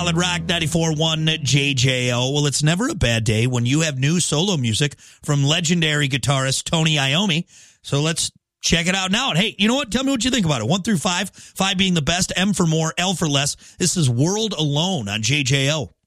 Solid Rock 94.1 JJO. Well, it's never a bad day when you have new solo music from legendary guitarist Tony Iommi. So let's check it out now. And hey, you know what? Tell me what you think about it. 1 through 5, 5 being the best, M for more, L for less. This is World Alone on JJO.